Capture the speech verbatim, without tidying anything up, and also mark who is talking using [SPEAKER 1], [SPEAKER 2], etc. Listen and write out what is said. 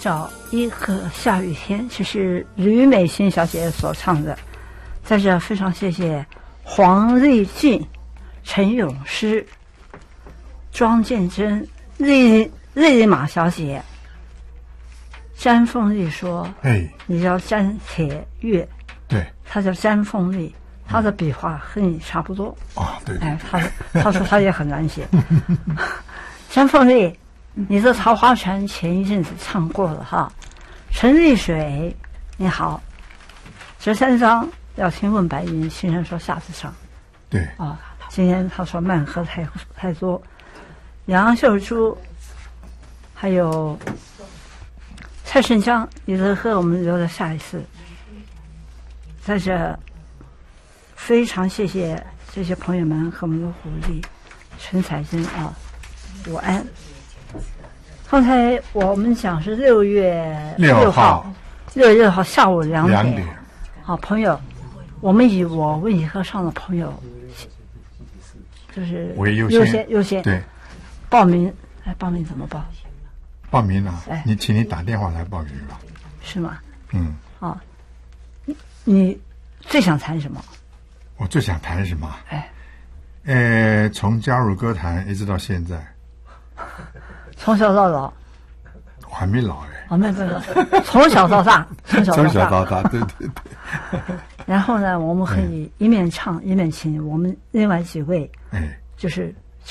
[SPEAKER 1] 找一个下雨天，这是吕美心小姐所唱的。在这非常谢谢黄丽俊、陈咏诗、庄建珍、瑞瑞玛小姐。詹凤丽说：“
[SPEAKER 2] 哎，
[SPEAKER 1] 你叫詹铁月，
[SPEAKER 2] 对，
[SPEAKER 1] 他叫詹凤丽，他的笔画和你差不多。
[SPEAKER 2] 啊，对对
[SPEAKER 1] 哎，他他说他也很难写。詹凤丽，你的《桃花船》前一阵子唱过了哈。陈丽水，你好。这三章要听问白云，先生说下次唱。
[SPEAKER 2] 对
[SPEAKER 1] 啊、哦，今天他说慢喝太太多。杨秀珠，还有蔡胜江，你的歌我们留到下一次。在这非常谢谢这些朋友们和我们的鼓励。陈彩珍啊，午安。刚才我们讲是六月六号，六月六号下午两点。
[SPEAKER 2] 两点。
[SPEAKER 1] 好，朋友，我们以我为你歌唱的朋友，就是
[SPEAKER 2] 为优
[SPEAKER 1] 优先优先。
[SPEAKER 2] 对。
[SPEAKER 1] 报名，哎，报名怎么报？
[SPEAKER 2] 报名啊！
[SPEAKER 1] 哎，
[SPEAKER 2] 你请你打电话来报名吧。
[SPEAKER 1] 是吗？
[SPEAKER 2] 嗯。
[SPEAKER 1] 啊，你你最想谈什么？
[SPEAKER 2] 我最想谈什么？
[SPEAKER 1] 哎，
[SPEAKER 2] 呃，从加入歌坛一直到现在，
[SPEAKER 1] 从小到老，
[SPEAKER 2] 我还没老哎。
[SPEAKER 1] 哦，没有没有，从小到大，从小到大，
[SPEAKER 2] 从小到大，对对对。
[SPEAKER 1] 然后呢，我们可以一面唱一面请我们另外几位，
[SPEAKER 2] 哎，
[SPEAKER 1] 就是